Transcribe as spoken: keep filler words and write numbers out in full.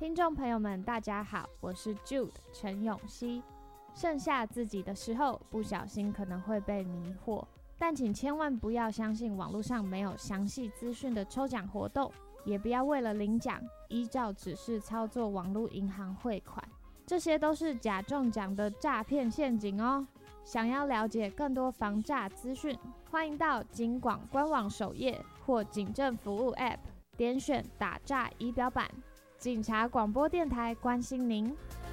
听众朋友们，大家好，我是 Jude 陈永熙。剩下自己的时候，不小心可能会被迷惑，但请千万不要相信网络上没有详细资讯的抽奖活动，也不要为了领奖依照指示操作网络银行汇款，这些都是假中奖的诈骗陷阱哦。想要了解更多防诈资讯，欢迎到警广官网首页或警政服务 App 点选打诈仪表板。警察广播电台关心您。